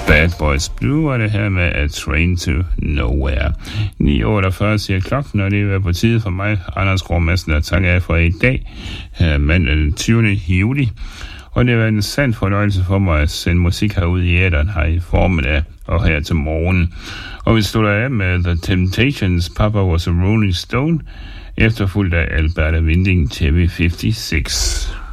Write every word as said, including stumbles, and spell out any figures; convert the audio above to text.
Bad Boys Blue og det her med A Train to Nowhere. ni otteogfyrre siger klokken, og det er på tide for mig, Anders Grå Madsen, at takke af for i dag, mandag den tyvende juli. Og det har været en sand fornøjelse for mig at sende musik herud i æteren her i formiddag og her til morgen. Og vi slutter af med The Temptations, Papa Was a Rolling Stone, efterfulgt af Alberta Winding, T V femoghalvtreds.